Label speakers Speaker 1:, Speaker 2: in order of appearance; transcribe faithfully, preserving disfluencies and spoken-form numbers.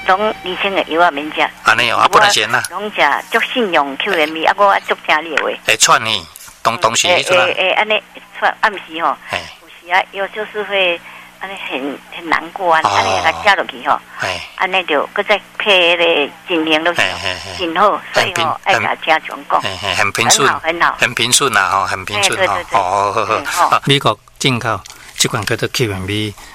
Speaker 1: 拢二千个药啊免食。
Speaker 2: 安尼哦，啊不能闲啦。
Speaker 1: 拢食足信用 Q M V， 啊我足听你的话。
Speaker 2: 会喘呢，当当时迄阵啊。
Speaker 1: 诶诶，安尼喘，暗时吼，有时啊，有就是会安尼很很难过啊，安尼给它加落去吼，安尼就搁再配那个精灵落去，真好，所以吼爱甲家长讲，
Speaker 2: 很平顺，
Speaker 1: 很好，
Speaker 2: 很平顺啊，吼，很平顺吼。哦，好好好。美国进口这款叫做 Q M V，